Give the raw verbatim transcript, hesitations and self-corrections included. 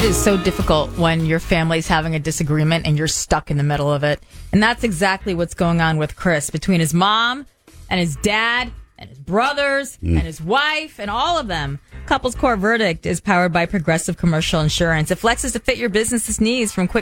is so difficult when your family's having a disagreement and you're stuck in the middle of it. And that's exactly what's going on with Chris, between his mom and his dad and his brothers mm. and his wife and all of them. Couples Court Verdict is powered by Progressive Commercial Insurance. It flexes to fit your business's needs, from quick